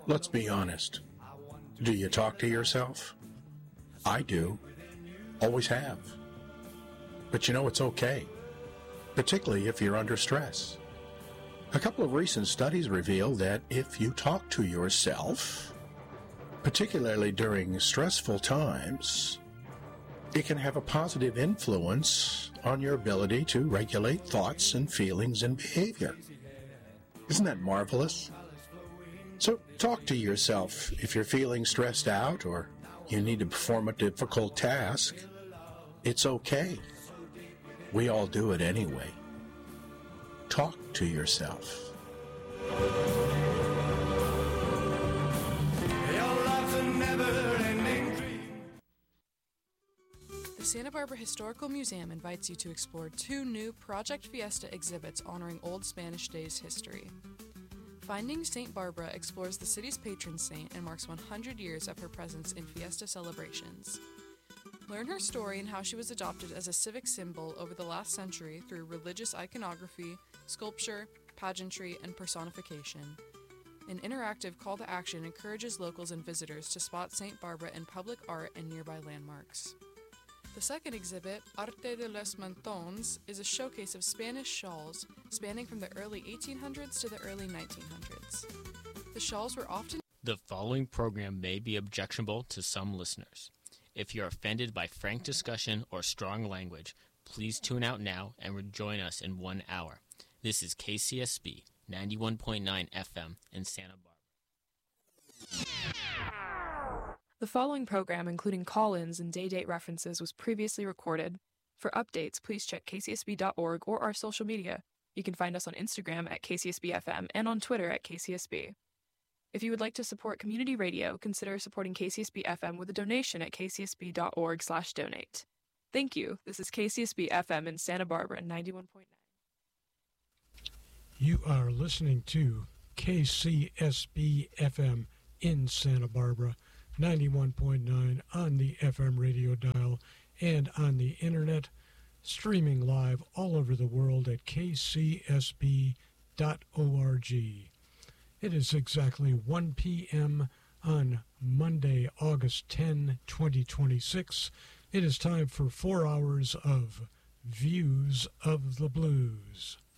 Let's be honest. Do you talk to yourself? I do. Always have. But you know, it's okay. Particularly if you're under stress. A couple of recent studies reveal that if you talk to yourself, particularly during stressful times, it can have a positive influence on your ability to regulate thoughts and feelings and behavior. Isn't that marvelous? So talk to yourself if you're feeling stressed out or you need to perform a difficult task. It's okay. We all do it anyway. Talk to yourself. The Santa Barbara Historical Museum invites you to explore 2 new Project Fiesta exhibits honoring Old Spanish Days history. Finding St. Barbara explores the city's patron saint and marks 100 years of her presence in Fiesta celebrations. Learn her story and how she was adopted as a civic symbol over the last century through religious iconography, sculpture, pageantry, and personification. An interactive call to action encourages locals and visitors to spot St. Barbara in public art and nearby landmarks. The second exhibit, Arte de los Mantones, is a showcase of Spanish shawls spanning from the early 1800s to the early 1900s. The shawls were often... The following program may be objectionable to some listeners. If you're offended by frank discussion or strong language, please tune out now and rejoin us in 1 hour. This is KCSB 91.9 FM in Santa Barbara. The following program, including call-ins and day-date references, was previously recorded. For updates, please check kcsb.org or our social media. You can find us on Instagram at KCSBFM and on Twitter at KCSB. If you would like to support community radio, consider supporting KCSB-FM with a donation at kcsb.org/donate. Thank you. This is KCSB-FM in Santa Barbara, 91.9. You are listening to KCSB-FM in Santa Barbara, 91.9 on the FM radio dial and on the internet, streaming live all over the world at kcsb.org. It is exactly 1 p.m. on Monday, August 10, 2026. It is time for 4 hours of Views of the Blues.